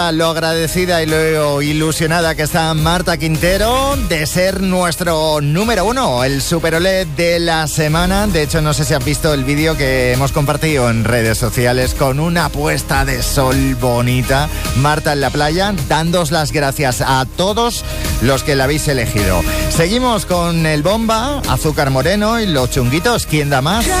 Lo agradecida y lo ilusionada que está Marta Quintero de ser nuestro número 1, el Super OLED de la semana. De hecho, no sé si has visto el vídeo que hemos compartido en redes sociales con una puesta de sol bonita. Marta en la playa, dándoos las gracias a todos los que la habéis elegido. Seguimos con el Bomba, Azúcar Moreno y los Chunguitos. ¿Quién da más?